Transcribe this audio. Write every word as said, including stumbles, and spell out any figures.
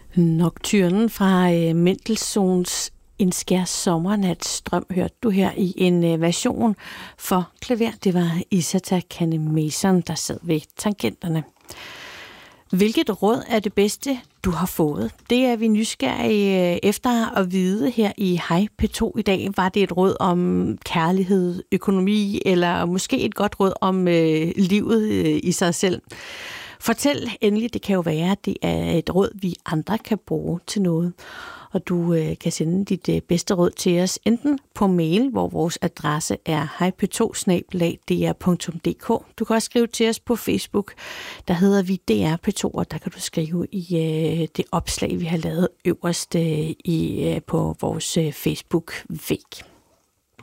Nocturnen fra øh, Mendelssohns En skær sommernats drøm hørte du her i en øh, version for klaver. Det var Isata Kanemason, der sad ved tangenterne. Hvilket råd er det bedste, du har fået? Det er vi nysgerrige efter at vide her i Hej P to i dag. Var det et råd om kærlighed, økonomi, eller måske et godt råd om øh, livet øh, i sig selv? Fortæl endelig, det kan jo være, at det er et råd, vi andre kan bruge til noget. Og du øh, kan sende dit øh, bedste råd til os, enten på mail, hvor vores adresse er hej p to snabel-a d r punktum d k. Du kan også skrive til os på Facebook, der hedder vi D R P to, og der kan du skrive i øh, det opslag, vi har lavet øverst øh, i, øh, på vores øh, Facebook-væg.